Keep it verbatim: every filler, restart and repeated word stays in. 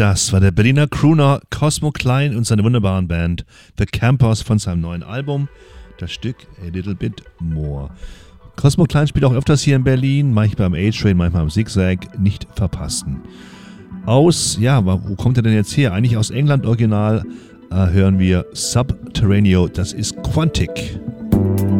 Das war der Berliner Crooner Cosmo Klein und seine wunderbaren Band The Campers von seinem neuen Album, das Stück A Little Bit More. Cosmo Klein spielt auch öfters hier in Berlin, manchmal am A-Train, manchmal am Zigzag, nicht verpassen. Aus, ja, wo kommt er denn jetzt her? Eigentlich aus England original äh, hören wir Subterraneo, das ist Quantic.